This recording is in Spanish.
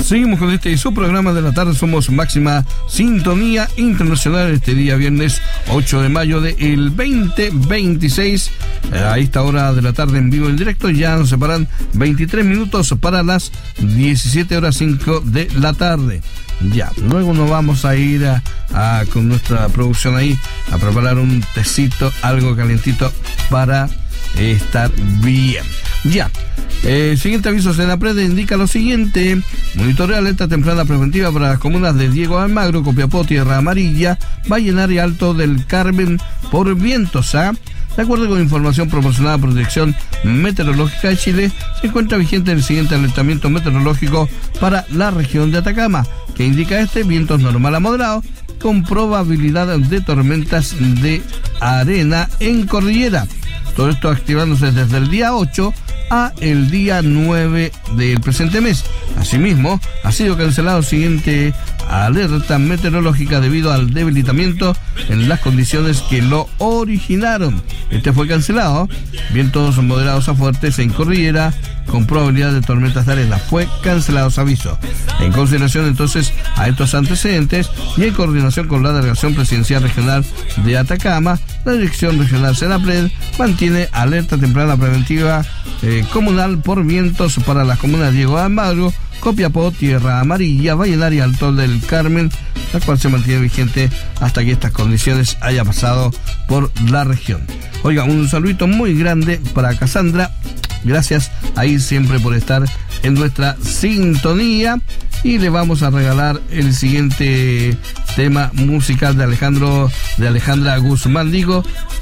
Seguimos con este su programa de la tarde. Somos Máxima Sintonía Internacional este día viernes 8 de mayo del 2026. A esta hora de la tarde en vivo en directo. Ya nos separan 23 minutos para las 17:05 de la tarde. Ya, luego nos vamos a ir con nuestra producción ahí a preparar un tecito, algo calentito para estar bien. Ya. Siguiente aviso, Senapred indica lo siguiente: monitoreo alerta temprana preventiva para las comunas de Diego Almagro, Copiapó, Tierra Amarilla, Vallenar y Alto del Carmen por vientos. De acuerdo con información proporcionada por Dirección Meteorológica de Chile, se encuentra vigente el siguiente alertamiento meteorológico para la región de Atacama, que indica vientos normal a moderado, con probabilidad de tormentas de arena en cordillera. Todo esto activándose desde el día 8 a el día 9 del presente mes. Asimismo, ha sido cancelado el siguiente alerta meteorológica debido al debilitamiento en las condiciones que lo originaron. Este fue cancelado. Vientos moderados a fuertes en cordillera con probabilidad de tormentas de arena. Fue cancelado ese aviso. En consideración entonces a estos antecedentes y en coordinación con la Delegación Presidencial Regional de Atacama, la Dirección Regional Senapred mantiene alerta temprana preventiva comunal por vientos para las comunas de Diego de Almagro, Copiapó, Tierra Amarilla, Vallenar y Alto del Carmen, la cual se mantiene vigente hasta que estas condiciones haya pasado por la región. Oiga, un saludito muy grande para Cassandra. Gracias ahí siempre por estar en nuestra sintonía. Y le vamos a regalar el siguiente tema musical de Alejandra Guzmán,